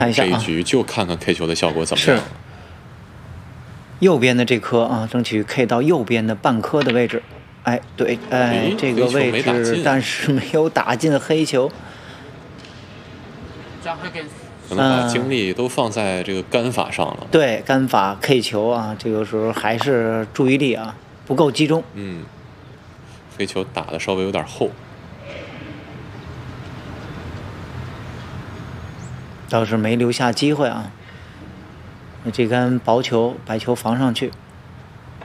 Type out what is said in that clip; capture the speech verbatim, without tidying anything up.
看一下啊， 这一局就看看 K 球的效果怎么是样。 右边的这颗啊，争取 K 到右边的半颗的位置。哎，对，哎，这个位置，但是没有打进黑球。 可能把精力都放在这个杆法上了。 嗯、对，杆法 K 球啊，这个时候还是注意力啊不够集中。 嗯，黑球打的稍微有点厚。 倒是没留下机会啊。那这杆薄球，白球防上去。